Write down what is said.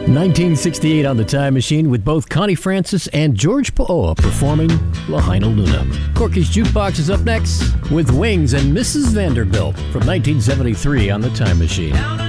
1968 on the Time Machine with both Connie Francis and George Pooa performing Lahaina Luna. Corky's Jukebox is up next with Wings and Mrs. Vanderbilt from 1973 on the Time Machine.